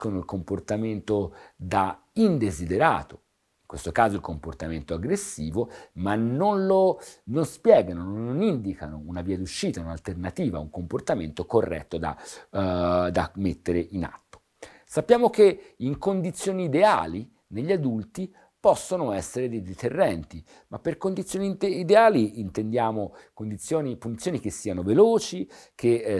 con il comportamento da indesiderato, in questo caso il comportamento aggressivo, ma non spiegano, non indicano una via d'uscita, un'alternativa, un comportamento corretto da mettere in atto. Sappiamo che in condizioni ideali, negli adulti, possono essere dei deterrenti, ma per condizioni ideali intendiamo punizioni che siano veloci, che